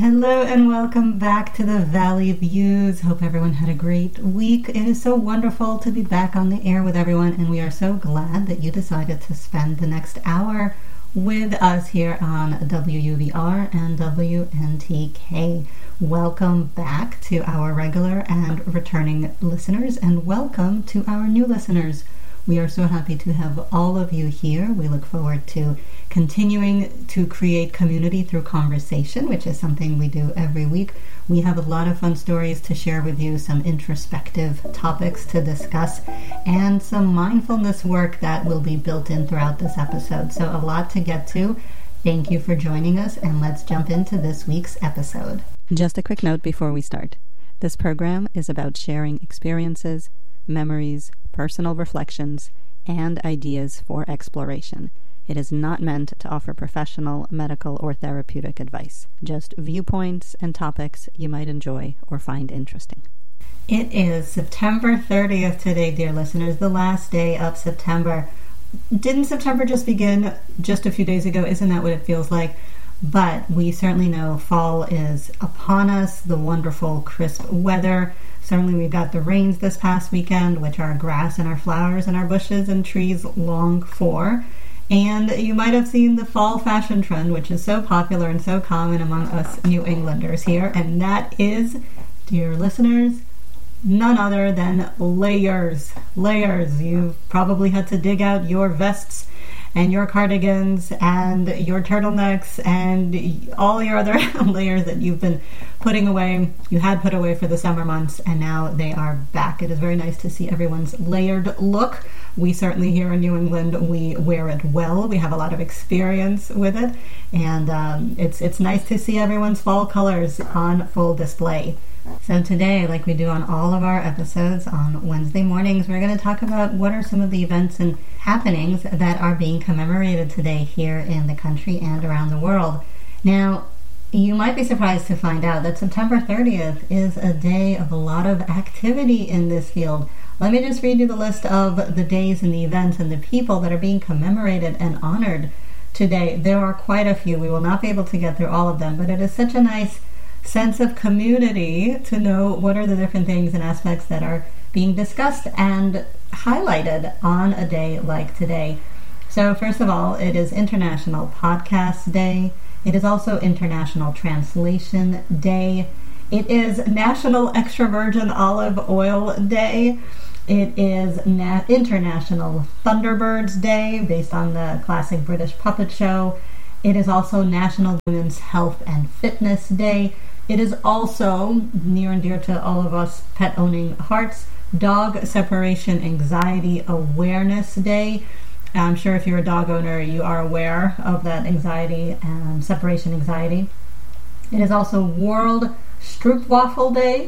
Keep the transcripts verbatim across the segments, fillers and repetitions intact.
Hello and welcome back to the Valley Views. Hope everyone had a great week. It is so wonderful to be back on the air with everyone, and we are so glad that you decided to spend the next hour with us here on W U V R and W N T K. Welcome back to our regular and returning listeners, and welcome to our new listeners. We are so happy to have all of you here. We look forward to continuing to create community through conversation, which is something we do every week. We have a lot of fun stories to share with you, some introspective topics to discuss, and some mindfulness work that will be built in throughout this episode. So a lot to get to. Thank you for joining us, and let's jump into this week's episode. Just a quick note before we start. This program is about sharing experiences, memories, personal reflections, and ideas for exploration. It is not meant to offer professional, medical, or therapeutic advice, just viewpoints and topics you might enjoy or find interesting. It is September thirtieth today, dear listeners, the last day of September. Didn't September just begin just a few days ago? Isn't that what it feels like? But we certainly know fall is upon us, the wonderful crisp weather. Certainly we got the rains this past weekend, which our grass and our flowers and our bushes and trees long for. And you might have seen the fall fashion trend, which is so popular and so common among us New Englanders here. And that is, dear listeners, none other than layers. Layers. You've probably had to dig out your vests and your cardigans and your turtlenecks and all your other layers that you've been putting away, you had put away for the summer months, and now they are back. It is very nice to see everyone's layered look. We certainly here in New England, we wear it well. We have a lot of experience with it, and um, it's it's nice to see everyone's fall colors on full display. So today, like we do on all of our episodes on Wednesday mornings, we're going to talk about what are some of the events and happenings that are being commemorated today here in the country and around the world. Now, you might be surprised to find out that September thirtieth is a day of a lot of activity in this field. Let me just read you the list of the days and the events and the people that are being commemorated and honored today. There are quite a few. We will not be able to get through all of them, but it is such a nice sense of community to know what are the different things and aspects that are being discussed and highlighted on a day like today. So first of all, it is International Podcast Day. It is also International Translation Day. It is National Extra Virgin Olive Oil Day. It is Na- International Thunderbirds Day, based on the classic British puppet show. It is also National Women's Health and Fitness Day. It is also, near and dear to all of us pet-owning hearts, Dog Separation Anxiety Awareness Day. I'm sure if you're a dog owner, you are aware of that anxiety, um, separation anxiety. It is also World Stroopwafel Day,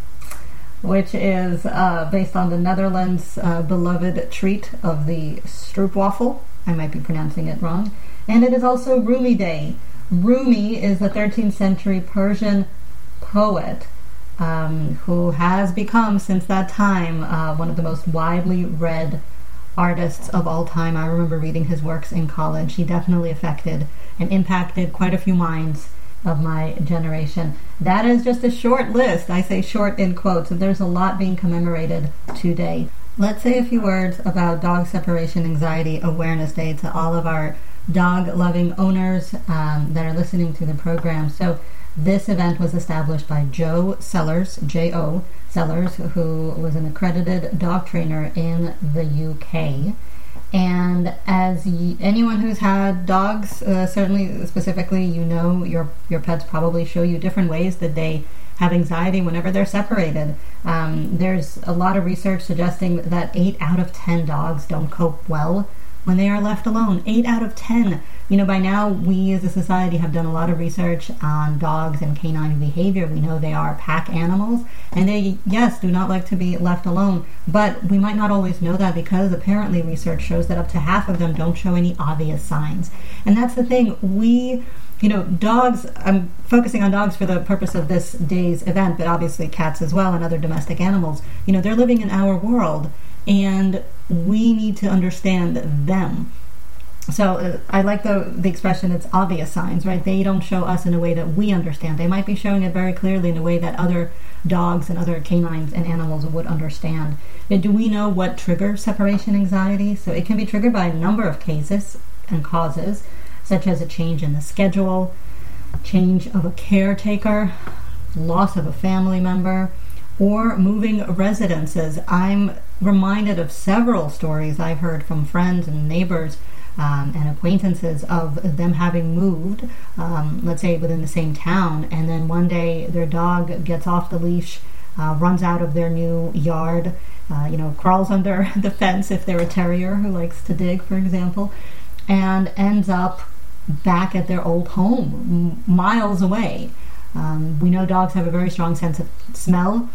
which is uh, based on the Netherlands' uh, beloved treat of the stroopwafel. I might be pronouncing it wrong. And it is also Rumi Day. Rumi is a thirteenth century Persian poet um, who has become, since that time, uh, one of the most widely read artists of all time. I remember reading his works in college. He definitely affected and impacted quite a few minds of my generation. That is just a short list. I say short in quotes. There's a lot being commemorated today. Let's say a few words about Dog Separation Anxiety Awareness Day to all of our dog-loving owners um, that are listening to the program. So this event was established by Joe Sellers, J O Sellers, who was an accredited dog trainer in the U K. And as y- anyone who's had dogs, uh, certainly specifically, you know your your pets probably show you different ways that they have anxiety whenever they're separated. Um, there's a lot of research suggesting that eight out of ten dogs don't cope well when they are left alone. Eight out of ten. You know, by now we as a society have done a lot of research on dogs and canine behavior. We know they are pack animals, and they, yes, do not like to be left alone. But we might not always know that, because apparently research shows that up to half of them don't show any obvious signs. And that's the thing. We, you know, dogs, I'm focusing on dogs for the purpose of this day's event, but obviously cats as well and other domestic animals. You know, they're living in our world, and we need to understand them. So uh, I like the the expression, it's obvious signs, right? They don't show us in a way that we understand. They might be showing it very clearly in a way that other dogs and other canines and animals would understand. But do we know what triggers separation anxiety? So it can be triggered by a number of cases and causes, such as a change in the schedule, change of a caretaker, loss of a family member, or moving residences. I'm reminded of several stories I've heard from friends and neighbors um, and acquaintances of them having moved, um, let's say within the same town, and then one day their dog gets off the leash, uh, runs out of their new yard, uh, you know, crawls under the fence if they're a terrier who likes to dig, for example, and ends up back at their old home, m- miles away. Um, we know dogs have a very strong sense of smell,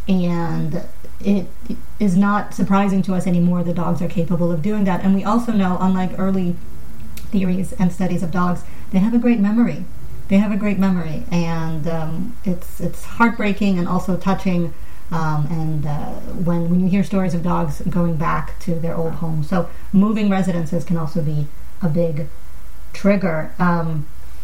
and it is not surprising to us anymore that dogs are capable of doing that. And we also know, unlike early theories and studies of dogs, they have a great memory. They have a great memory, and um, it's it's heartbreaking and also touching. Um, and uh, when when you hear stories of dogs going back to their old home, so moving residences can also be a big trigger. Um,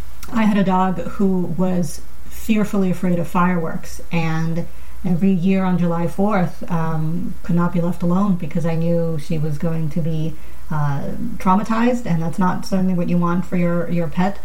I had a dog who was fearfully afraid of fireworks, and every year on July fourth um, could not be left alone because I knew she was going to be uh, traumatized, and that's not certainly what you want for your, your pet.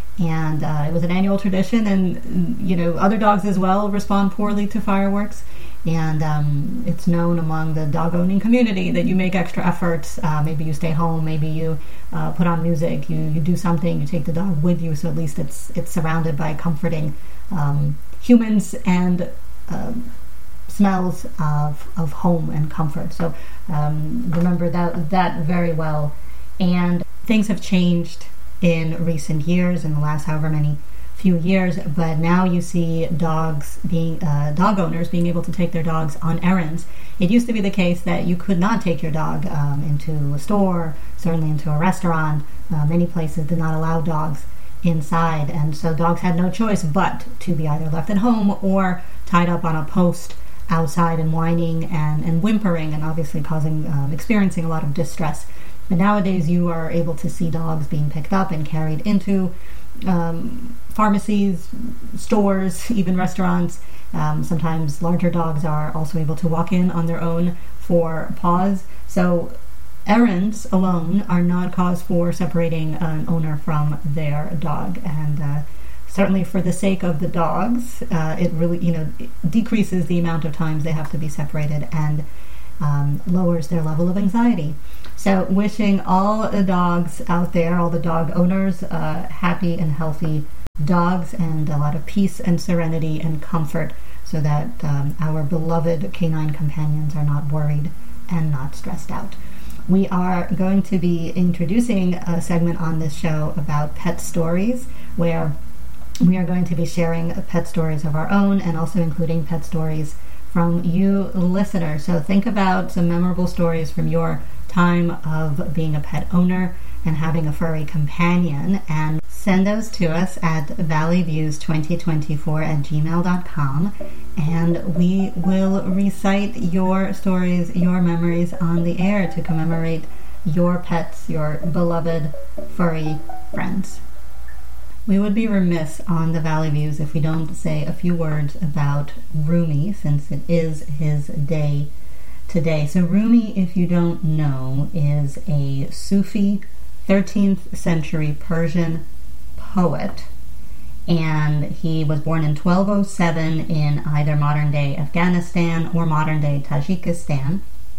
And uh, it was an annual tradition, and you know, other dogs as well respond poorly to fireworks. And um, it's known among the dog owning community that you make extra efforts. Uh, maybe you stay home, maybe you uh, put on music, you, you do something, you take the dog with you, so at least it's it's surrounded by comforting um, humans and um, smells of of home and comfort. So um, remember that that very well. And things have changed in recent years, in the last however many few years, but now you see dogs being uh, dog owners being able to take their dogs on errands. It used to be the case that you could not take your dog um, into a store, certainly into a restaurant. Uh, many places did not allow dogs inside, and so dogs had no choice but to be either left at home or tied up on a post outside and whining and, and whimpering, and obviously causing um, experiencing a lot of distress. But nowadays you are able to see dogs being picked up and carried into um, pharmacies, stores, even restaurants. Um, sometimes larger dogs are also able to walk in on their own for paws. So errands alone are not cause for separating an owner from their dog. And uh, certainly for the sake of the dogs, uh, it really, you know, decreases the amount of times they have to be separated and um, lowers their level of anxiety. So wishing all the dogs out there, all the dog owners, uh, happy and healthy dogs, and a lot of peace and serenity and comfort, so that um, our beloved canine companions are not worried and not stressed out. We are going to be introducing a segment on this show about pet stories, where we are going to be sharing pet stories of our own and also including pet stories from you listeners. So think about some memorable stories from your time of being a pet owner and having a furry companion, and send those to us at valley views twenty twenty-four at gmail dot com, and we will recite your stories, your memories on the air to commemorate your pets, your beloved furry friends. We would be remiss on the Valley Views if we don't say a few words about Rumi, since it is his day today. So Rumi, if you don't know, is a Sufi thirteenth century Persian poet, and he was born in twelve oh seven in either modern-day Afghanistan or modern-day Tajikistan,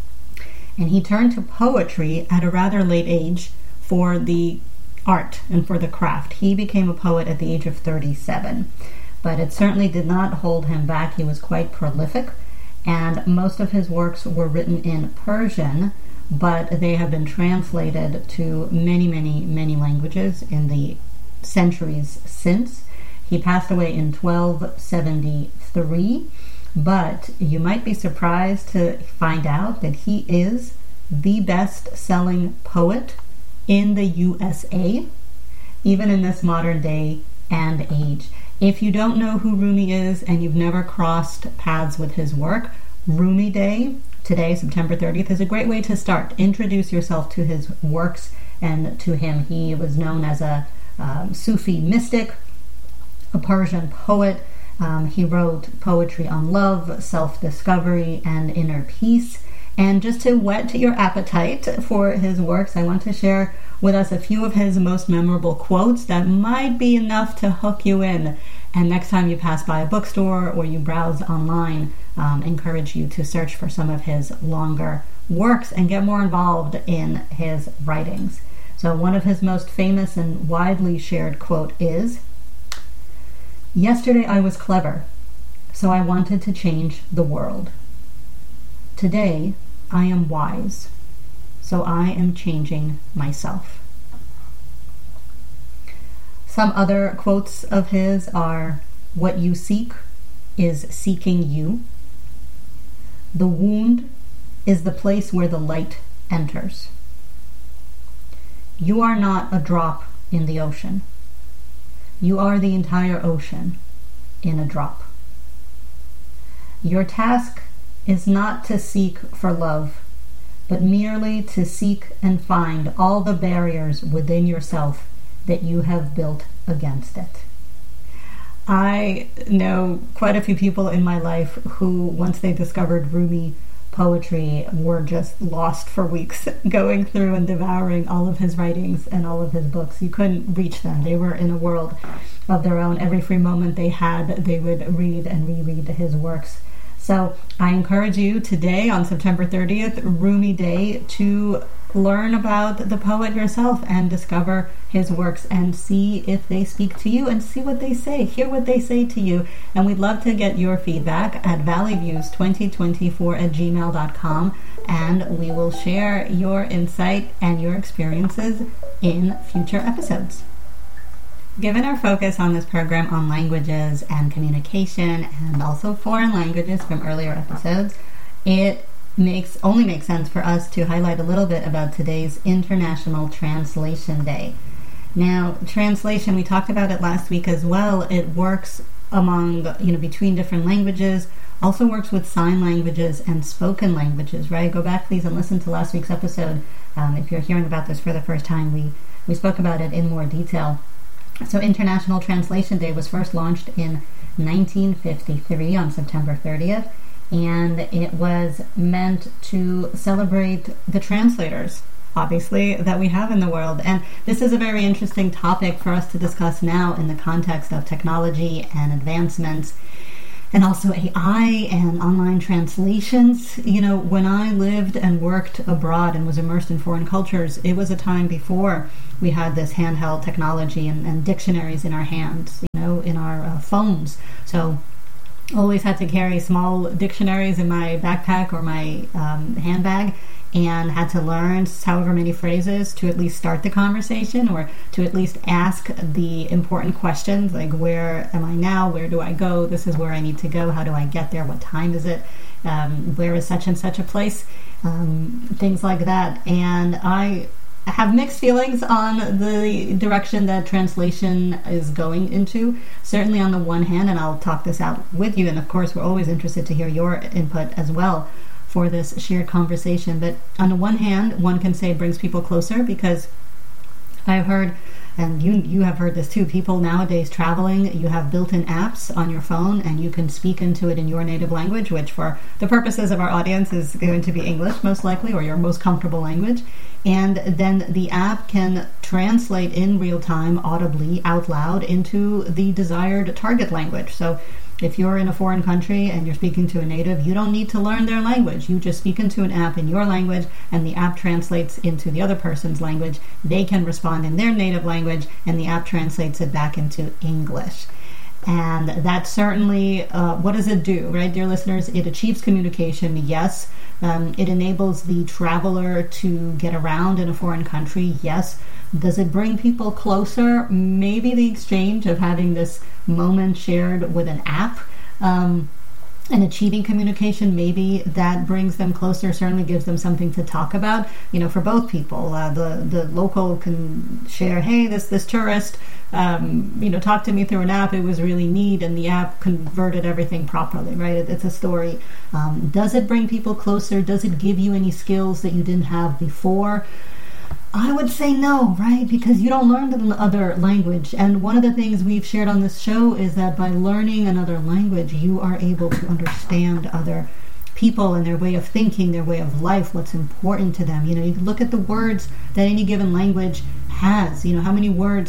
and he turned to poetry at a rather late age for the art and for the craft. He became a poet at the age of thirty-seven, but it certainly did not hold him back. He was quite prolific, and most of his works were written in Persian, but they have been translated to many, many, many languages in the centuries since. He passed away in twelve seventy-three, but you might be surprised to find out that he is the best-selling poet in the U S A, even in this modern day and age. If you don't know who Rumi is and you've never crossed paths with his work, Rumi Day, today, September thirtieth, is a great way to start. Introduce yourself to his works And to him, he was known as a um, Sufi mystic, a Persian poet. Um, he wrote poetry on love, self-discovery, and inner peace. And just to whet your appetite for his works, I want to share with us a few of his most memorable quotes that might be enough to hook you in. And next time you pass by a bookstore or you browse online, um, encourage you to search for some of his longer works and get more involved in his writings. So one of his most famous and widely shared quote is, "Yesterday I was clever, so I wanted to change the world. Today I am wise, so I am changing myself." Some other quotes of his are, "What you seek is seeking you. The wound is the place where the light enters. You are not a drop in the ocean. You are the entire ocean in a drop. Your task is not to seek for love, but merely to seek and find all the barriers within yourself that you have built against it." I know quite a few people in my life who, once they discovered Rumi poetry, were just lost for weeks, going through and devouring all of his writings and all of his books. You couldn't reach them. They were in a world of their own. Every free moment they had, they would read and reread his works. So I encourage you today on September thirtieth, Rumi Day, to learn about the poet yourself and discover his works and see if they speak to you and see what they say, hear what they say to you. And we'd love to get your feedback at valley views twenty twenty-four at gmail dot com, and we will share your insight and your experiences in future episodes. Given our focus on this program on languages and communication and also foreign languages from earlier episodes, it makes only makes sense for us to highlight a little bit about today's International Translation Day. Now, translation, we talked about it last week as well. It works among, you know, between different languages, also works with sign languages and spoken languages, right? Go back, please, and listen to last week's episode. Um, if you're hearing about this for the first time, we, we spoke about it in more detail. So International Translation Day was first launched in nineteen fifty-three on September thirtieth, and it was meant to celebrate the translators, obviously, that we have in the world. And this is a very interesting topic for us to discuss now in the context of technology and advancements, and also A I and online translations. You know, when I lived and worked abroad and was immersed in foreign cultures, it was a time before we had this handheld technology and, and dictionaries in our hands, you know, in our uh, phones. So always had to carry small dictionaries in my backpack or my um, handbag, and had to learn however many phrases to at least start the conversation, or to at least ask the important questions like, where am I now? Where do I go? This is where I need to go. How do I get there? What time is it? Um, where is such and such a place? Um, things like that. And I have mixed feelings on the direction that translation is going into. Certainly on the one hand, and I'll talk this out with you, and of course we're always interested to hear your input as well for this shared conversation. But on the one hand, one can say it brings people closer, because I've heard, and you you have heard this too, people nowadays traveling, you have built-in apps on your phone and you can speak into it in your native language, which for the purposes of our audience is going to be English most likely, or your most comfortable language. And then the app can translate in real time, audibly, out loud, into the desired target language. So if you're in a foreign country and you're speaking to a native, you don't need to learn their language. You just speak into an app in your language, and the app translates into the other person's language. They can respond in their native language, and the app translates it back into English. And that certainly, uh, what does it do, right, dear listeners? It achieves communication, yes. Um, it enables the traveler to get around in a foreign country, yes. Does it bring people closer? Maybe the exchange of having this moment shared with an app um, and achieving communication, maybe that brings them closer, certainly gives them something to talk about, you know, for both people. Uh, the, the local can share, hey, this, this tourist, um, you know, talked to me through an app, it was really neat, and the app converted everything properly, right? It, it's a story. Um, does it bring people closer? Does it give you any skills that you didn't have before? I would say no, right? Because you don't learn the other language. And one of the things we've shared on this show is that by learning another language, you are able to understand other people and their way of thinking, their way of life, what's important to them. You know, you look at the words that any given language has. You know, how many words...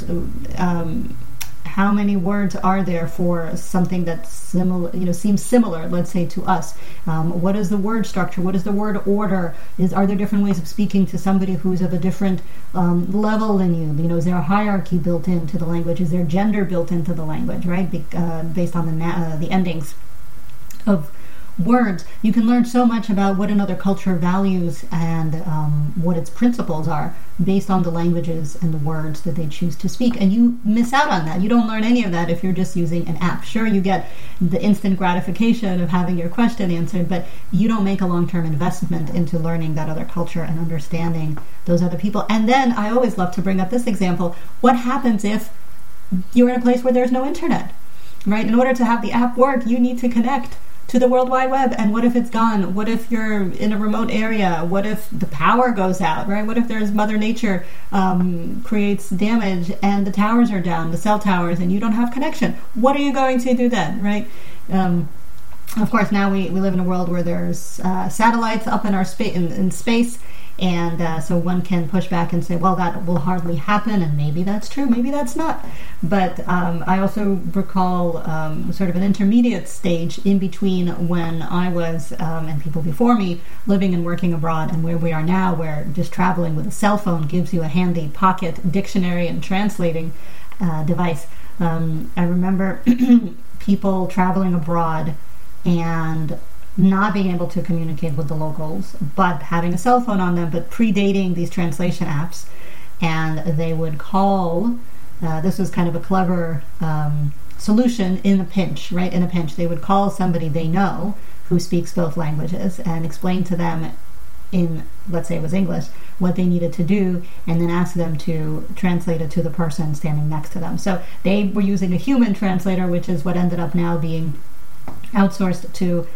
Um, How many words are there for something that's similar, you know, seems similar, let's say, to us? Um, what is the word structure? What is the word order? Is Are there different ways of speaking to somebody who's of a different um, level than you? You know, is there a hierarchy built into the language? Is there gender built into the language, right? Be, uh, based on the na- uh, the endings of words. You can learn so much about what another culture values and um, what its principles are based on the languages and the words that they choose to speak. And you miss out on that. You don't learn any of that if you're just using an app. Sure, you get the instant gratification of having your question answered, but you don't make a long-term investment into learning that other culture and understanding those other people. And then I always love to bring up this example. What happens if you're in a place where there's no internet, right? In order to have the app work, you need to connect to the World Wide Web. And what if it's gone? What if you're in a remote area? What if the power goes out, right? What if there's Mother Nature um, creates damage and the towers are down, the cell towers, and you don't have connection? What are you going to do then, right? Um, of course, now we, we live in a world where there's uh, satellites up in our spa- in, in space. And uh, so one can push back and say, well, that will hardly happen, and maybe that's true, maybe that's not. But um, I also recall um, sort of an intermediate stage in between when I was, um, and people before me, living and working abroad, and where we are now, where just traveling with a cell phone gives you a handy pocket dictionary and translating uh, device. Um, I remember people traveling abroad and not being able to communicate with the locals, but having a cell phone on them, but predating these translation apps. And they would call, uh, this was kind of a clever um, solution in a pinch, right? In a pinch, they would call somebody they know who speaks both languages and explain to them in, let's say it was English, what they needed to do, and then ask them to translate it to the person standing next to them. So they were using a human translator, which is what ended up now being outsourced to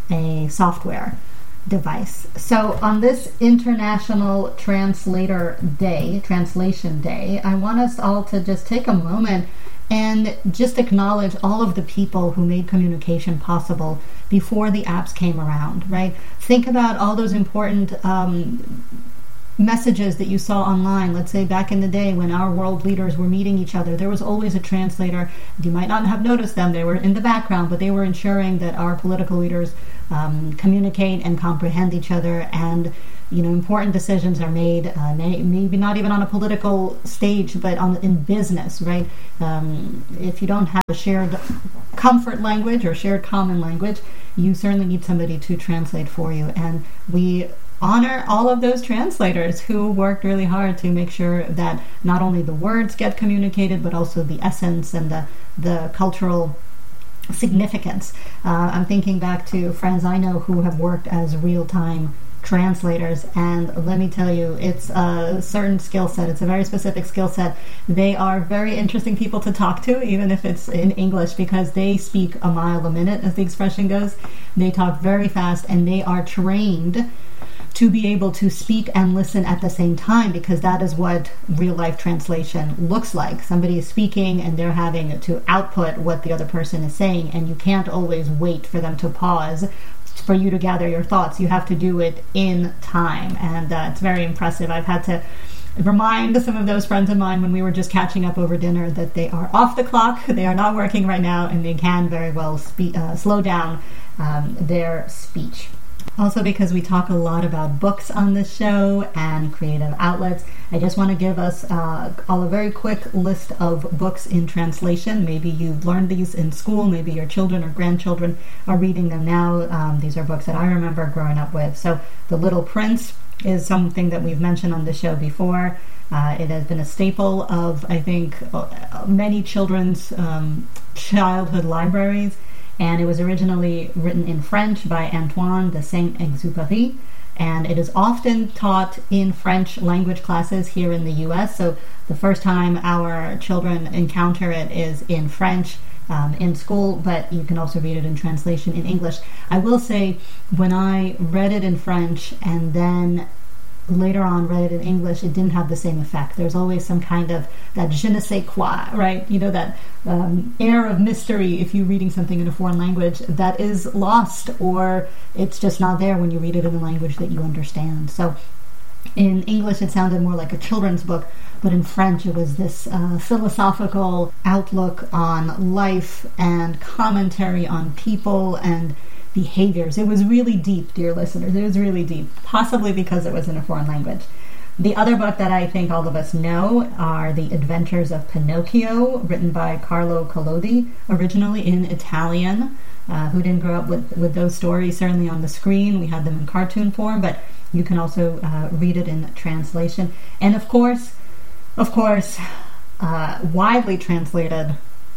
a software device. So on this International Translator Day, Translation Day, I want us all to just take a moment and just acknowledge all of the people who made communication possible before the apps came around, right? Think about all those important um, messages that you saw online. Let's say back in the day when our world leaders were meeting each other, there was always a translator. You might not have noticed them. They were in the background, but they were ensuring that our political leaders um, communicate and comprehend each other, and you know, important decisions are made, uh, may, maybe not even on a political stage, but on in business, right? Um, if you don't have a shared comfort language or shared common language, you certainly need somebody to translate for you. And we honor all of those translators who worked really hard to make sure that not only the words get communicated, but also the essence and the, the cultural significance. Uh, I'm thinking back to friends I know who have worked as real-time translators, and let me tell you, it's a certain skill set. It's a very specific skill set. They are very interesting people to talk to, even if it's in English, because they speak a mile a minute, as the expression goes. They talk very fast, and they are trained to be able to speak and listen at the same time, because that is what real-life translation looks like. Somebody is speaking and they're having to output what the other person is saying, and you can't always wait for them to pause for you to gather your thoughts. You have to do it in time, and uh, it's very impressive. I've had to remind some of those friends of mine when we were just catching up over dinner that they are off the clock, they are not working right now, and they can very well spe- uh, slow down um, their speech. Also, because we talk a lot about books on this show and creative outlets, I just want to give us uh, all a very quick list of books in translation. Maybe you've learned these in school, maybe your children or grandchildren are reading them now. Um, these are books that I remember growing up with. So The Little Prince is something that we've mentioned on the show before. Uh, it has been a staple of, I think, many children's um, childhood libraries. And it was originally written in French by Antoine de Saint-Exupéry, and it is often taught in French language classes here in the U S. So the first time our children encounter it is in French um, in school, but you can also read it in translation in English. I will say, when I read it in French and then later on read it in English, it didn't have the same effect. There's always some kind of that je ne sais quoi, right? You know, that um, air of mystery if you're reading something in a foreign language that is lost, or it's just not there when you read it in a language that you understand. So in English, it sounded more like a children's book, but in French, it was this uh, philosophical outlook on life and commentary on people and behaviors. It was really deep, dear listeners. It was really deep, possibly because it was in a foreign language. The other book that I think all of us know are The Adventures of Pinocchio, written by Carlo Collodi, originally in Italian. Uh, who didn't grow up with, with those stories, certainly on the screen. We had them in cartoon form, but you can also uh, read it in translation. And of course, of course, uh, widely translated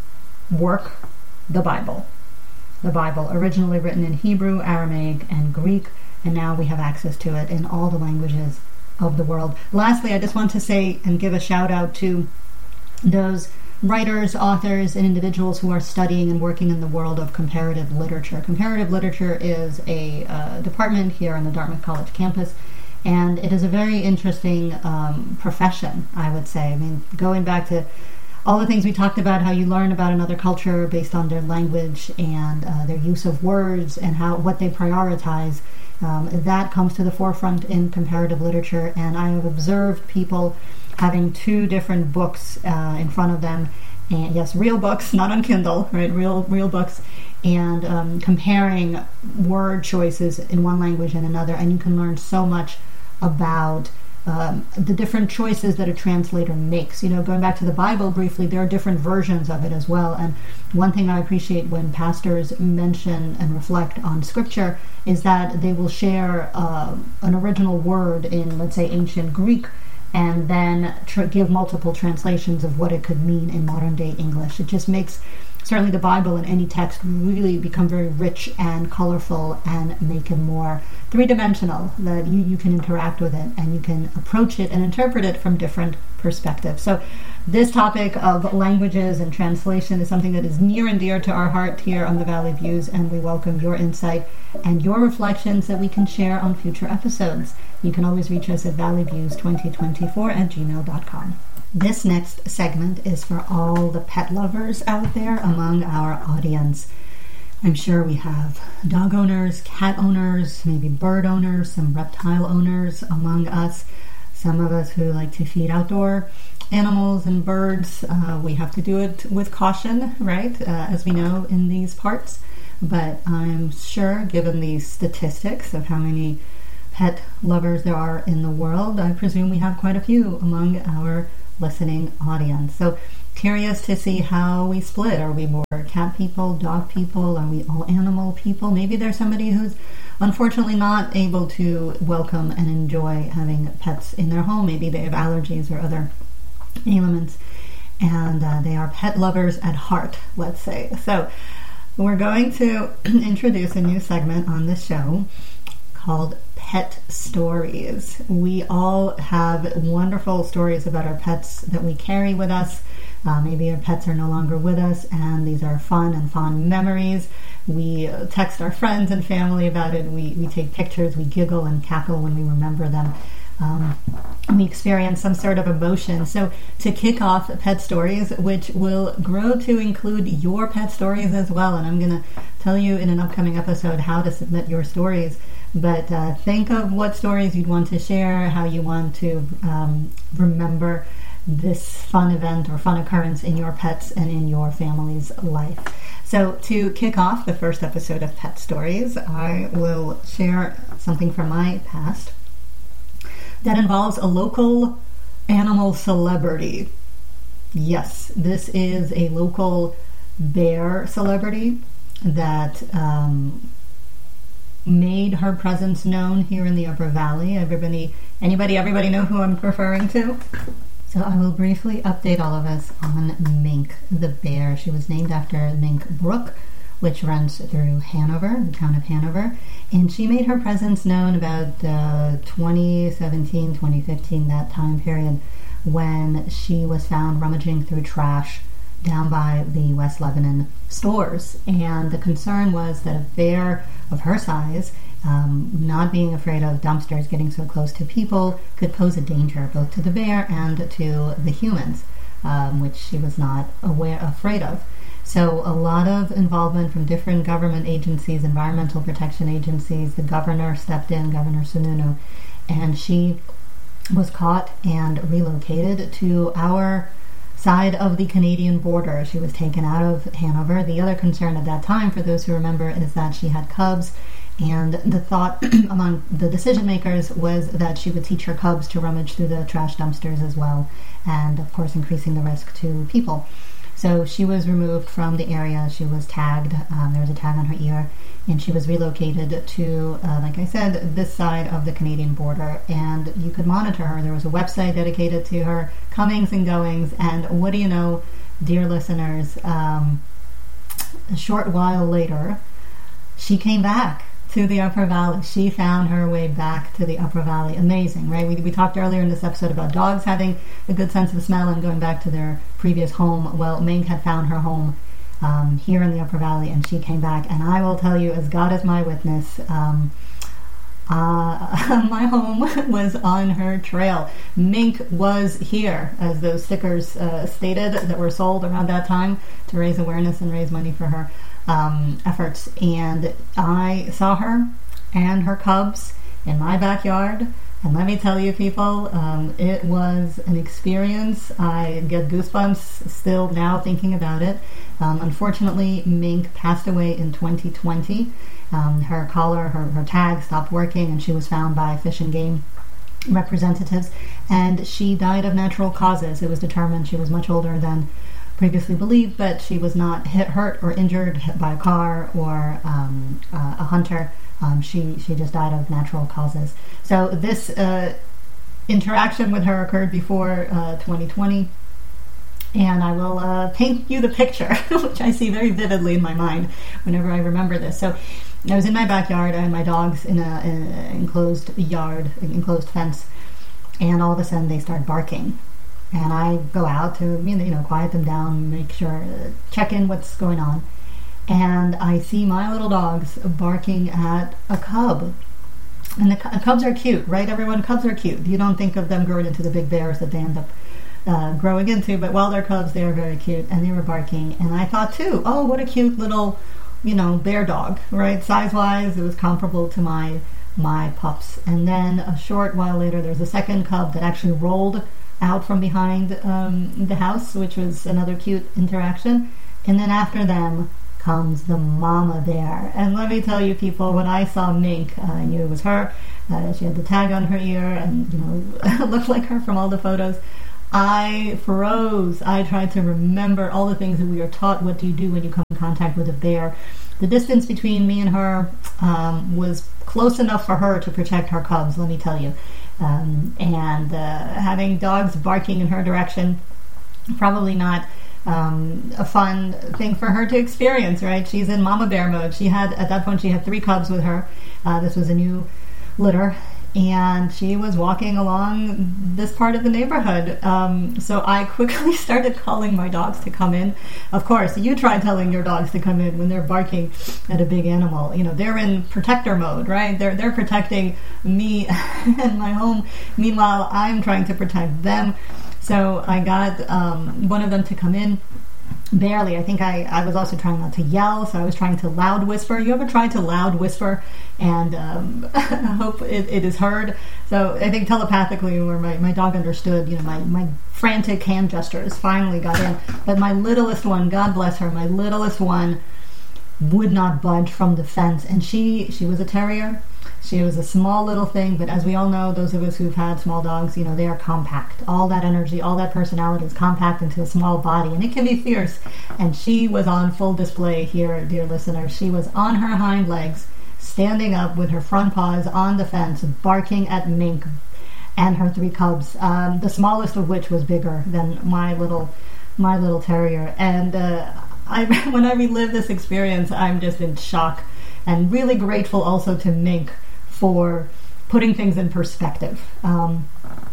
work, the Bible. The Bible, originally written in Hebrew, Aramaic, and Greek, and now we have access to it in all the languages of the world. Lastly, I just want to say and give a shout out to those writers, authors, and individuals who are studying and working in the world of comparative literature. Comparative literature is a uh, department here on the Dartmouth College campus, and it is a very interesting um, profession, I would say. I mean, going back to all the things we talked about, how you learn about another culture based on their language and uh, their use of words and how what they prioritize, um, that comes to the forefront in comparative literature. And I have observed people having two different books uh, in front of them, and yes, real books, not on Kindle, right? Real, real books, and um, comparing word choices in one language and another, and you can learn so much about um, the different choices that a translator makes. You know, going back to the Bible briefly, there are different versions of it as well. And one thing I appreciate when pastors mention and reflect on Scripture is that they will share uh, an original word in, let's say, ancient Greek, and then tr- give multiple translations of what it could mean in modern day English. It just makes certainly the Bible and any text really become very rich and colorful and make it more three-dimensional, that you, you can interact with it and you can approach it and interpret it from different perspectives. So this topic of languages and translation is something that is near and dear to our heart here on the Valley Views, and we welcome your insight and your reflections that we can share on future episodes. You can always reach us at valley views twenty twenty-four at gmail dot com. This next segment is for all the pet lovers out there among our audience. I'm sure we have dog owners, cat owners, maybe bird owners, some reptile owners among us. Some of us who like to feed outdoor animals and birds. Uh, we have to do it with caution, right, uh, as we know in these parts. But I'm sure, given the statistics of how many pet lovers there are in the world, I presume we have quite a few among our listening audience. So curious to see how we split. Are we more cat people, dog people? Are we all animal people? Maybe there's somebody who's unfortunately not able to welcome and enjoy having pets in their home. Maybe they have allergies or other ailments, and uh, they are pet lovers at heart, let's say. So we're going to introduce a new segment on this show called Pet Stories. We all have wonderful stories about our pets that we carry with us. Uh, maybe our pets are no longer with us, and these are fun and fond memories. We uh, text our friends and family about it. We, we take pictures. We giggle and cackle when we remember them. Um, we experience some sort of emotion. So to kick off Pet Stories, which will grow to include your pet stories as well, and I'm going to tell you in an upcoming episode how to submit your stories. But uh, think of what stories you'd want to share, how you want to um, remember this fun event or fun occurrence in your pets and in your family's life. So to kick off the first episode of Pet Stories, I will share something from my past that involves a local animal celebrity. Yes, this is a local bear celebrity that um, made her presence known here in the Upper Valley. Everybody, anybody, everybody know who I'm referring to? So I will briefly update all of us on Mink the bear. She was named after Mink Brook, which runs through Hanover, the town of Hanover. And she made her presence known about uh, twenty seventeen, twenty fifteen, that time period, when she was found rummaging through trash down by the West Lebanon stores. And the concern was that a bear of her size Um, not being afraid of dumpsters getting so close to people could pose a danger both to the bear and to the humans, um, which she was not aware afraid of. So a lot of involvement from different government agencies, environmental protection agencies. The governor stepped in, Governor Sununu, and she was caught and relocated to our side of the Canadian border. She was taken out of Hanover. The other concern at that time, for those who remember, is that she had cubs, and the thought among the decision makers was that she would teach her cubs to rummage through the trash dumpsters as well, and of course increasing the risk to people. So she was removed from the area. She was tagged. Um, there was a tag on her ear, and she was relocated to, uh, like I said, this side of the Canadian border, and you could monitor her. There was a website dedicated to her comings and goings, and what do you know, dear listeners, um, a short while later, she came back to the Upper Valley. She found her way back to the Upper Valley. Amazing, right? We, we talked earlier in this episode about dogs having a good sense of smell and going back to their previous home. Well, Mink had found her home um, here in the Upper Valley, and she came back. And I will tell you, as God is my witness, um, uh, my home was on her trail. Mink was here, as those stickers uh, stated that were sold around that time to raise awareness and raise money for her Um, efforts. And I saw her and her cubs in my backyard, and let me tell you, people, um, it was an experience. I get goosebumps still now thinking about it. Um, unfortunately, Mink passed away in twenty twenty. Um, her collar, her, her tag stopped working, and she was found by Fish and Game representatives, and she died of natural causes. It was determined she was much older than previously believed, but she was not hit, hurt or injured by a car or um, uh, a hunter. Um, she she just died of natural causes. So this uh, interaction with her occurred before uh, twenty twenty, and I will uh, paint you the picture, which I see very vividly in my mind whenever I remember this. So I was in my backyard, and my dog's in a, in a enclosed yard, enclosed fence, and all of a sudden they start barking. And I go out to, you know, you know, quiet them down, make sure, uh, check in what's going on. And I see my little dogs barking at a cub. And the cu- cubs are cute, right, everyone? Cubs are cute. You don't think of them growing into the big bears that they end up uh, growing into, but while they're cubs, they are very cute. And they were barking. And I thought, too, oh, what a cute little, you know, bear dog, right? Size-wise, it was comparable to my, my pups. And then a short while later, there's a second cub that actually rolled out from behind um, the house, which was another cute interaction. And then after them comes the mama bear. And let me tell you, people, when I saw Mink, uh, I knew it was her. Uh, she had the tag on her ear, and, you know, looked like her from all the photos. I froze. I tried to remember all the things that we are taught. What do you do when you come in contact with a bear? The distance between me and her um, was close enough for her to protect her cubs, let me tell you. Um, and uh, having dogs barking in her direction, probably not um, a fun thing for her to experience, right? She's in mama bear mode. She had, at that point, she had three cubs with her. Uh, this was a new litter, and she was walking along this part of the neighborhood. Um, so I quickly started calling my dogs to come in. Of course, you try telling your dogs to come in when they're barking at a big animal. You know, they're in protector mode, right? They're they're protecting me and my home. Meanwhile, I'm trying to protect them. So I got um, one of them to come in. Barely. I think I, I was also trying not to yell, so I was trying to loud whisper. You ever tried to loud whisper and um, hope it, it is heard? So I think telepathically, where my, my dog understood, you know, my, my frantic hand gestures finally got in. But my littlest one, God bless her, my littlest one would not budge from the fence. And she, she was a terrier. She was a small little thing, but as we all know, those of us who've had small dogs, you know, they are compact. All that energy, all that personality is compact into a small body, and it can be fierce. And she was on full display here, dear listener. She was on her hind legs, standing up with her front paws on the fence, barking at Mink and her three cubs, um, the smallest of which was bigger than my little, my little terrier. And uh, I, when I relive this experience, I'm just in shock, and really grateful also to Mink for putting things in perspective. Um,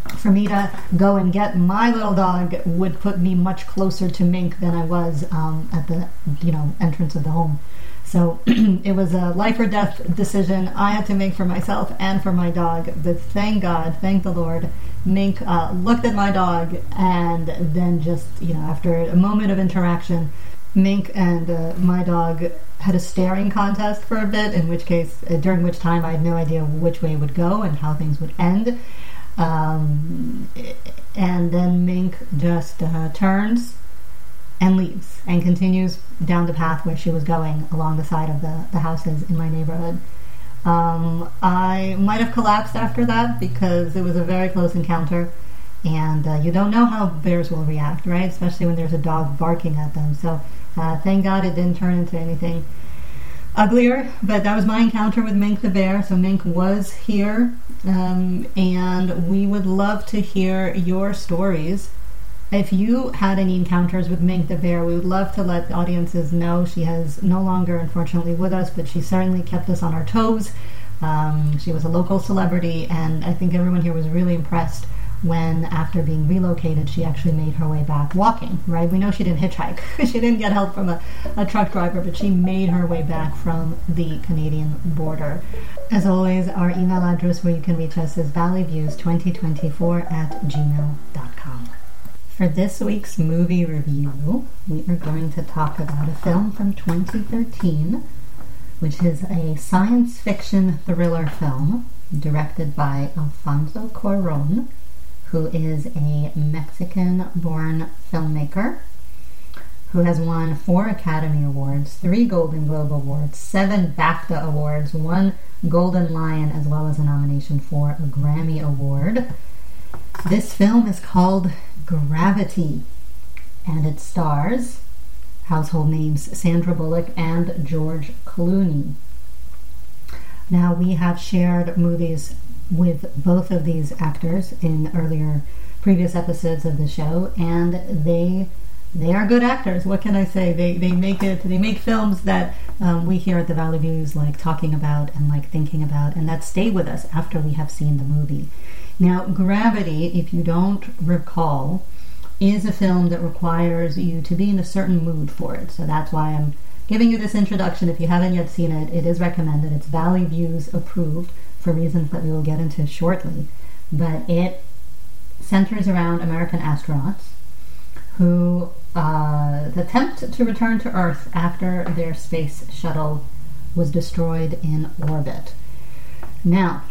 For me to go and get my little dog would put me much closer to Mink than I was um, at the, you know, entrance of the home. So it was a life or death decision I had to make for myself and for my dog. But thank God, thank the Lord, Mink uh, looked at my dog, and then just, you know, after a moment of interaction, Mink and uh, my dog had a staring contest for a bit, in which case, uh, during which time I had no idea which way it would go and how things would end. Um, and then Mink just uh, turns and leaves and continues down the path where she was going along the side of the, the houses in my neighborhood. Um, I might have collapsed after that because it was a very close encounter, and uh, you don't know how bears will react, right? Especially when there's a dog barking at them. So uh, thank God it didn't turn into anything uglier, but that was my encounter with Mink the bear. So Mink was here, um, and we would love to hear your stories. If you had any encounters with Mink the bear, we would love to let the audiences know. She has no longer, unfortunately, with us, but she certainly kept us on our toes. Um, she was a local celebrity, and I think everyone here was really impressed when, after being relocated, she actually made her way back walking, right? We know she didn't hitchhike. She didn't get help from a, a truck driver, but she made her way back from the Canadian border. As always, our email address where you can reach us is valley views twenty twenty-four at gmail dot com. For this week's movie review, we are going to talk about a film from twenty thirteen, which is a science fiction thriller film directed by Alfonso Cuarón, who is a Mexican-born filmmaker who has won four Academy Awards, three Golden Globe Awards, seven BAFTA Awards, one Golden Lion, as well as a nomination for a Grammy Award. This film is called Gravity, and it stars household names Sandra Bullock and George Clooney. Now, we have shared movies with both of these actors in earlier previous episodes of the show, and they they are good actors. What can I say? They they make it they make films that um, we here at the Valley Views like talking about and like thinking about, and that stay with us after we have seen the movie. Now, Gravity, if you don't recall, is a film that requires you to be in a certain mood for it. So that's why I'm giving you this introduction. If you haven't yet seen it, it is recommended. It's Valley Views approved for reasons that we will get into shortly. But it centers around American astronauts who uh, attempt to return to Earth after their space shuttle was destroyed in orbit. Now,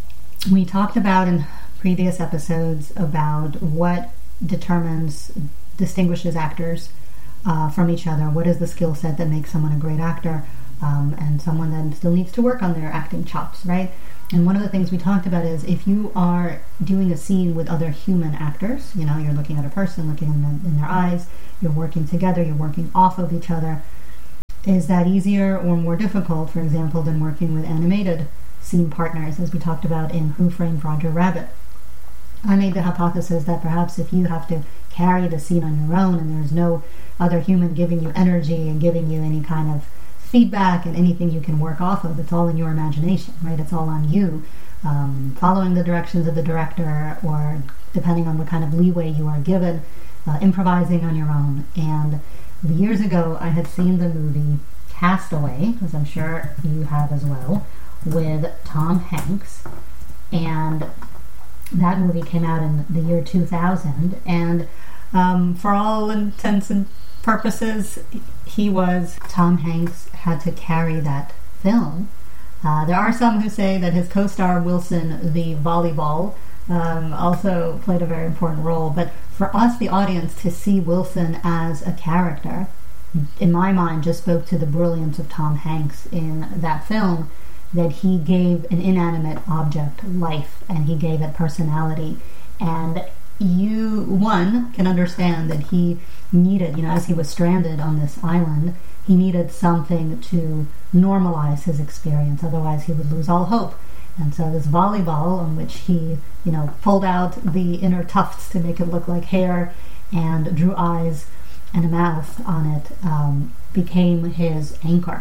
we talked about in previous episodes about what determines, distinguishes actors uh, from each other. What is the skill set that makes someone a great actor um, and someone that still needs to work on their acting chops, right? And one of the things we talked about is if you are doing a scene with other human actors, you know, you're looking at a person, looking in, the, in their eyes, you're working together, you're working off of each other, is that easier or more difficult, for example, than working with animated scene partners, as we talked about in Who Framed Roger Rabbit? I made the hypothesis that perhaps if you have to carry the scene on your own and there's no other human giving you energy and giving you any kind of feedback and anything you can work off of, it's all in your imagination, right? It's all on you, um, following the directions of the director, or depending on what kind of leeway you are given, uh, improvising on your own. And years ago, I had seen the movie Castaway, as I'm sure you have as well, with Tom Hanks, and that movie came out in the year two thousand, and um, for all intents and purposes, he was, Tom Hanks had to carry that film. Uh, there are some who say that his co-star Wilson, the volleyball, um, also played a very important role, but for us, the audience, to see Wilson as a character, in my mind, just spoke to the brilliance of Tom Hanks in that film, that he gave an inanimate object life and he gave it personality. And you, one, can understand that he needed, you know, as he was stranded on this island, he needed something to normalize his experience, otherwise he would lose all hope. And so this volleyball, on which he, you know, pulled out the inner tufts to make it look like hair and drew eyes and a mouth on it, um, became his anchor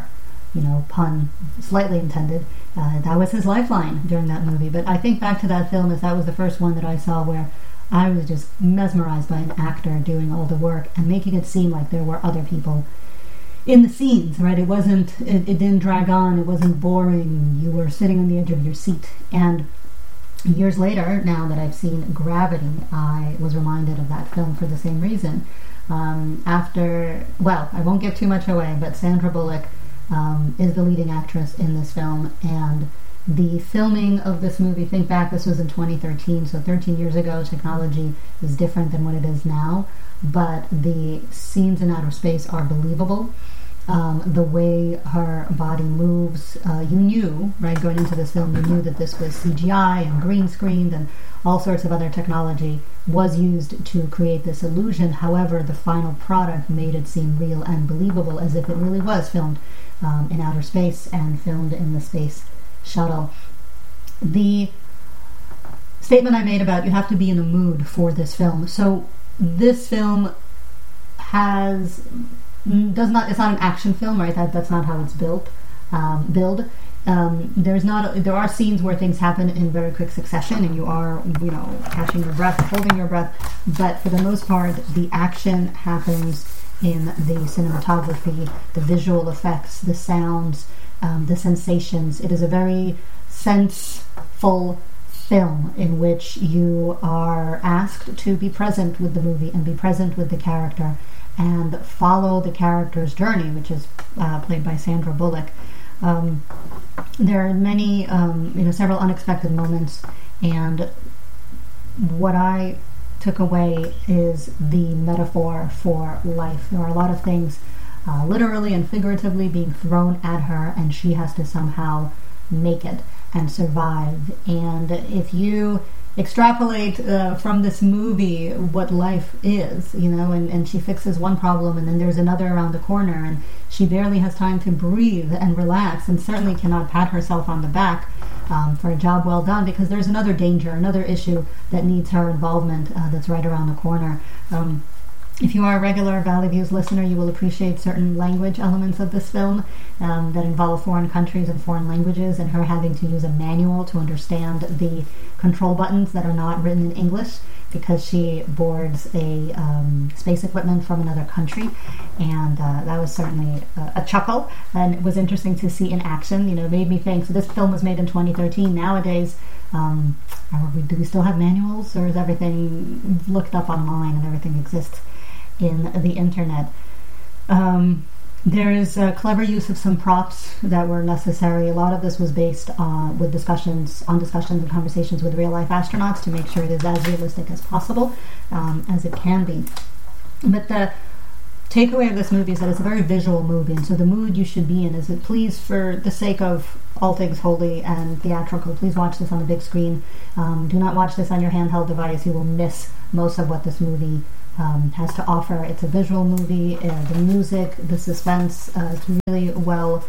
you know, pun slightly intended. Uh, that was his lifeline during that movie. But I think back to that film as that was the first one that I saw where I was just mesmerized by an actor doing all the work and making it seem like there were other people in the scenes, right? It wasn't, it, it didn't drag on, it wasn't boring, you were sitting on the edge of your seat. And years later, now that I've seen Gravity, I was reminded of that film for the same reason. Um, after, well, I won't give too much away, but Sandra Bullock um, is the leading actress in this film, and the filming of this movie, think back, this was in twenty thirteen, so thirteen years ago, technology is different than what it is now, but the scenes in outer space are believable. Um, the way her body moves, uh, you knew, right, going into this film, you knew that this was C G I and green screened and all sorts of other technology was used to create this illusion. However, the final product made it seem real and believable, as if it really was filmed um, in outer space and filmed in the space shuttle. The statement I made about you have to be in the mood for this film. So this film has does not it's not an action film, right? That that's not how it's built. Um, build. Um, there's not. There are scenes where things happen in very quick succession, and you are, you know, catching your breath, holding your breath. But for the most part, the action happens in the cinematography, the visual effects, the sounds, um, the sensations. It is a very senseful film in which you are asked to be present with the movie and be present with the character and follow the character's journey, which is uh, played by Sandra Bullock. Um, there are many, um, you know, several unexpected moments, and what I took away is the metaphor for life. There are a lot of things, uh, literally and figuratively, being thrown at her, and she has to somehow make it and survive. And if you extrapolate uh, from this movie what life is, you know, and, and she fixes one problem and then there's another around the corner, and she barely has time to breathe and relax, and certainly cannot pat herself on the back um, for a job well done, because there's another danger, another issue that needs her involvement uh, that's right around the corner. Um, If you are a regular Valley Views listener, you will appreciate certain language elements of this film um, that involve foreign countries and foreign languages, and her having to use a manual to understand the control buttons that are not written in English, because she boards a um, space equipment from another country. And uh, that was certainly a, a chuckle, and it was interesting to see in action. You know, it made me think, so this film was made in twenty thirteen. Nowadays, um, are we, do we still have manuals, or is everything looked up online and everything exists in the internet? Um, there is a clever use of some props that were necessary. A lot of this was based on with discussions on discussions and conversations with real life astronauts to make sure it is as realistic as possible, um, as it can be. But the takeaway of this movie is that it's a very visual movie, and so the mood you should be in is that, please, for the sake of all things holy and theatrical, please watch this on the big screen. Um, do not watch this on your handheld device. You will miss most of what this movie Um, has to offer. It's a visual movie. Uh, the music, the suspense, uh, it's really well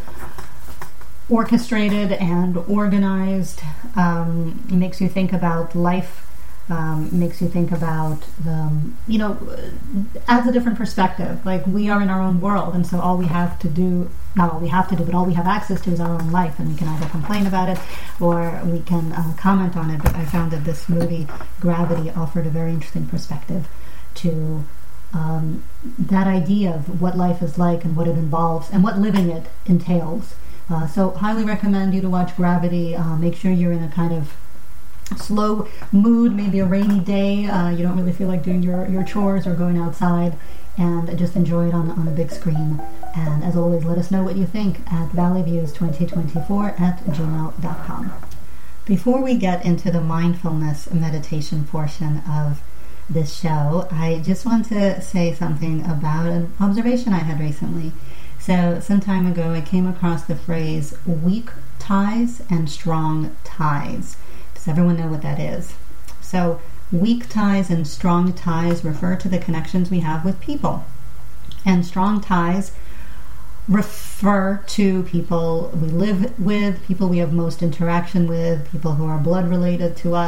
orchestrated and organized. Um, it makes you think about life. Um, makes you think about, um, you know, adds a different perspective. Like, we are in our own world, and so all we have to do, not all we have to do, but all we have access to is our own life, and we can either complain about it or we can uh, comment on it. But I found that this movie, Gravity, offered a very interesting perspective to um, that idea of what life is like and what it involves and what living it entails. Uh, so highly recommend you to watch Gravity. Uh, make sure you're in a kind of slow mood, maybe a rainy day. Uh, you don't really feel like doing your, your chores or going outside, and just enjoy it on, on a big screen. And as always, let us know what you think at valley views twenty twenty-four at gmail dot com. Before we get into the mindfulness meditation portion of this show, I just want to say something about an observation I had recently. So some time ago I came across the phrase weak ties and strong ties. Does everyone know what that is? So weak ties and strong ties refer to the connections we have with people, and strong ties refer to people we live with, people we have most interaction with, people who are blood related to us.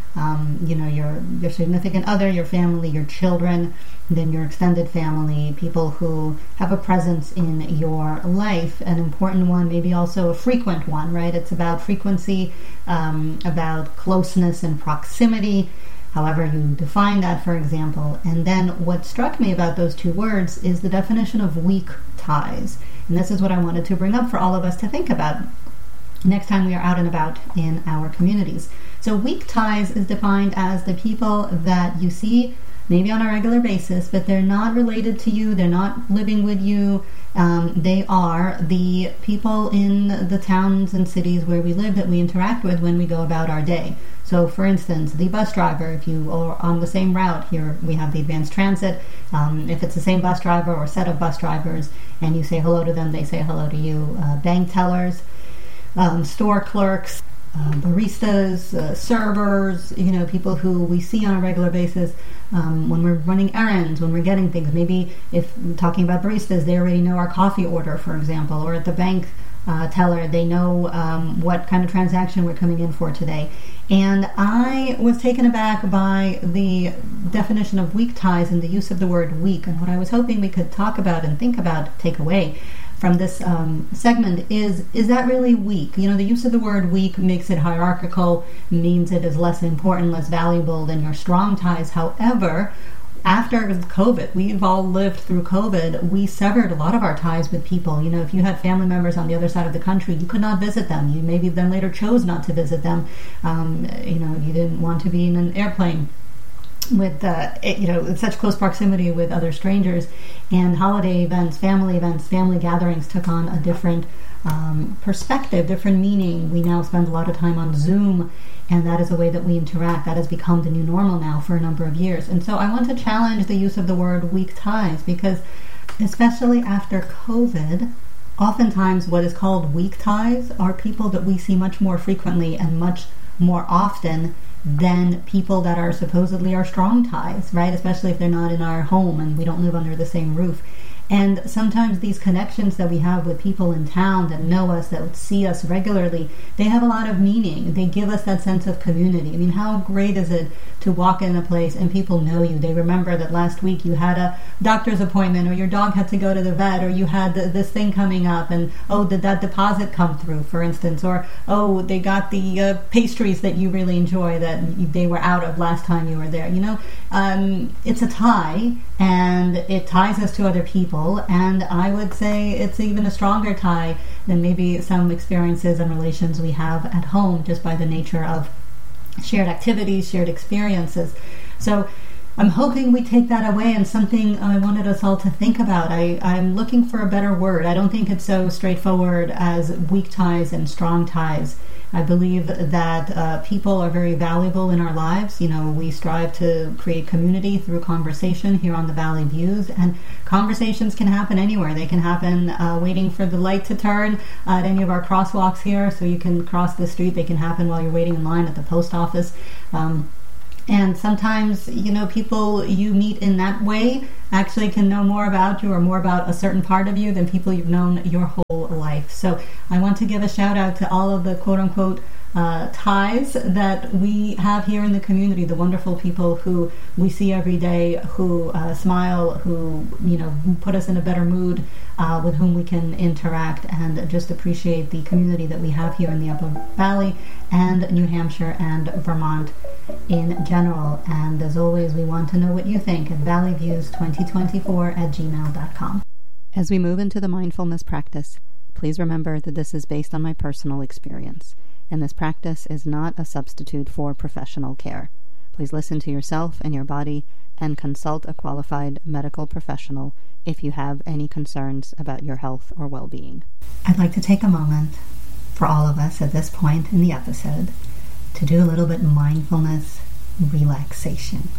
um, you know, your your significant other, your family, your children, then your extended family, people who have a presence in your life, an important one, maybe also a frequent one, right? It's about frequency, um, about closeness and proximity, however you define that, for example. And then what struck me about those two words is the definition of weak ties. And this is what I wanted to bring up for all of us to think about next time we are out and about in our communities. So weak ties is defined as the people that you see maybe on a regular basis, but they're not related to you, they're not living with you. Um, they are the people in the towns and cities where we live that we interact with when we go about our day. So for instance, the bus driver, if you are on the same route, here we have the advanced transit, um, if it's the same bus driver or set of bus drivers and you say hello to them, they say hello to you. Uh, bank tellers, um, store clerks, uh, baristas, uh, servers, you know, people who we see on a regular basis. Um, when we're running errands, when we're getting things, maybe if we're talking about baristas, they already know our coffee order, for example, or at the bank uh, teller, they know um, what kind of transaction we're coming in for today. And I was taken aback by the definition of weak ties and the use of the word weak. And what I was hoping we could talk about and think about, take away from this um, segment is, is that really weak? You know, the use of the word weak makes it hierarchical, means it is less important, less valuable than your strong ties. However, after COVID, we've all lived through COVID, we severed a lot of our ties with people. You know, if you had family members on the other side of the country, you could not visit them. You maybe then later chose not to visit them. Um, you know, you didn't want to be in an airplane with uh, you know, in such close proximity with other strangers. And holiday events, family events, family gatherings took on a different um, perspective, different meaning. We now spend a lot of time on Zoom, and that is a way that we interact. That has become the new normal now for a number of years. And so I want to challenge the use of the word weak ties, because especially after COVID, oftentimes what is called weak ties are people that we see much more frequently and much more often than people that are supposedly our strong ties, right? Especially if they're not in our home and we don't live under the same roof. And sometimes these connections that we have with people in town that know us, that see us regularly, they have a lot of meaning. They give us that sense of community. I mean, how great is it to walk in a place and people know you? They remember that last week you had a doctor's appointment, or your dog had to go to the vet, or you had the, this thing coming up, and oh, did that deposit come through, for instance? Or oh, they got the uh, pastries that you really enjoy that they were out of last time you were there. You know, um, it's a tie, and it ties us to other people. And I would say it's even a stronger tie than maybe some experiences and relations we have at home, just by the nature of shared activities, shared experiences. So I'm hoping we take that away, and something I wanted us all to think about. I, I'm looking for a better word. I don't think it's so straightforward as weak ties and strong ties. I believe that uh, people are very valuable in our lives. You know, we strive to create community through conversation here on the Valley Views, and conversations can happen anywhere. They can happen uh, waiting for the light to turn at any of our crosswalks here, so you can cross the street. They can happen while you're waiting in line at the post office. Um, And sometimes, you know, people you meet in that way actually can know more about you or more about a certain part of you than people you've known your whole life. So I want to give a shout out to all of the quote-unquote uh, ties that we have here in the community, the wonderful people who we see every day, who uh, smile, who, you know, put us in a better mood, uh, with whom we can interact, and just appreciate the community that we have here in the Upper Valley and New Hampshire and Vermont in general. And as always, we want to know what you think at valley views twenty twenty-four at gmail dot com. As we move into the mindfulness practice, please remember that this is based on my personal experience, and this practice is not a substitute for professional care. Please listen to yourself and your body and consult a qualified medical professional if you have any concerns about your health or well-being. I'd like to take a moment for all of us at this point in the episode to do a little bit mindfulness relaxation.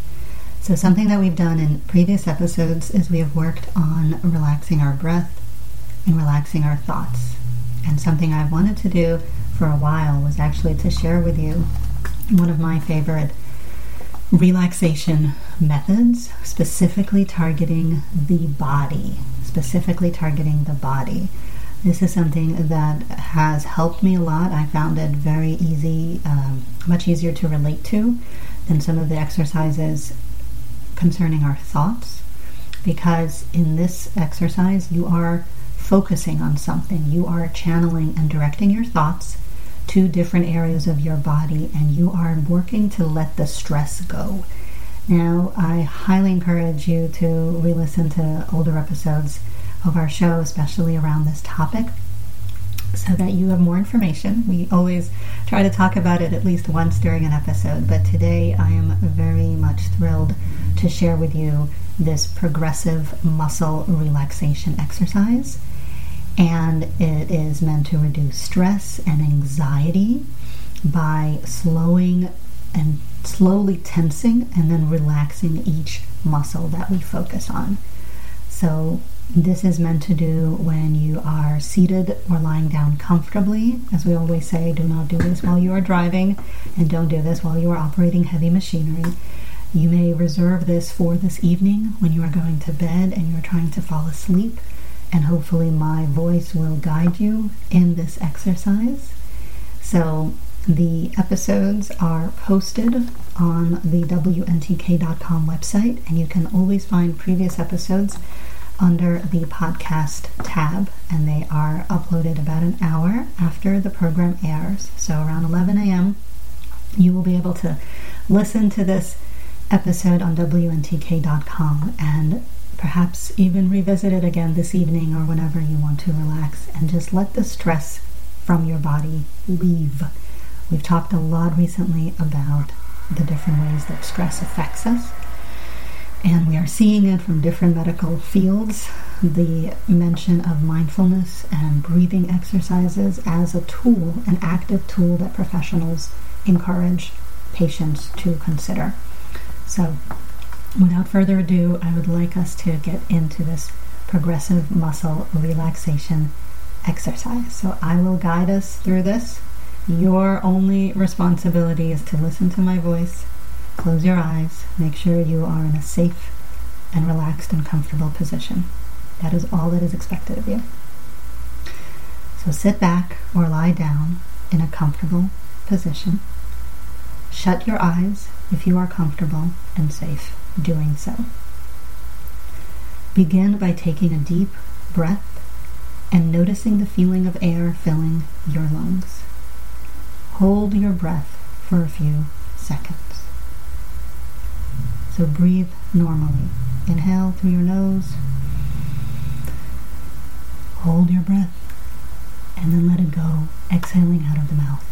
So something that we've done in previous episodes is we have worked on relaxing our breath and relaxing our thoughts. And something I wanted to do for a while was actually to share with you one of my favorite relaxation methods, specifically targeting the body, specifically targeting the body. This is something that has helped me a lot. I found it very easy, um, much easier to relate to than some of the exercises concerning our thoughts, because in this exercise you are focusing on something. You are channeling and directing your thoughts to different areas of your body, and you are working to let the stress go. Now, I highly encourage you to re-listen to older episodes of our show, especially around this topic, so that you have more information. We always try to talk about it at least once during an episode, but today I am very much thrilled to share with you this progressive muscle relaxation exercise. And it is meant to reduce stress and anxiety by slowing and slowly tensing and then relaxing each muscle that we focus on. So this is meant to do when you are seated or lying down comfortably. As we always say, do not do this while you are driving, and don't do this while you are operating heavy machinery. You may reserve this for this evening when you are going to bed and you are trying to fall asleep, and hopefully my voice will guide you in this exercise. So the episodes are posted on the W N T K dot com website, and you can always find previous episodes under the podcast tab, and they are uploaded about an hour after the program airs. So around eleven a.m. you will be able to listen to this episode on W N T K dot com and perhaps even revisit it again this evening or whenever you want to relax and just let the stress from your body leave. We've talked a lot recently about the different ways that stress affects us, and we are seeing it from different medical fields. The mention of mindfulness and breathing exercises as a tool, an active tool that professionals encourage patients to consider. So, without further ado, I would like us to get into this progressive muscle relaxation exercise. So I will guide us through this. Your only responsibility is to listen to my voice, close your eyes, make sure you are in a safe and relaxed and comfortable position. That is all that is expected of you. So sit back or lie down in a comfortable position. Shut your eyes if you are comfortable and safe doing so. Begin by taking a deep breath and noticing the feeling of air filling your lungs. Hold your breath for a few seconds. So breathe normally. Inhale through your nose. Hold your breath and then let it go, exhaling out of the mouth.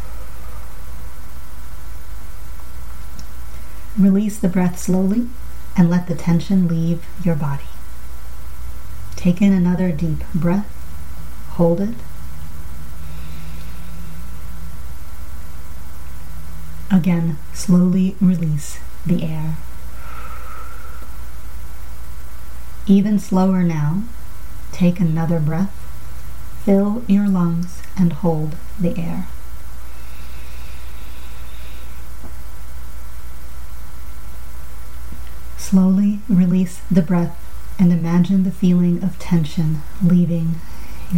Release the breath slowly and let the tension leave your body. Take in another deep breath. Hold it. Again, slowly release the air. Even slower now, take another breath. Fill your lungs and hold the air. Slowly release the breath and imagine the feeling of tension leaving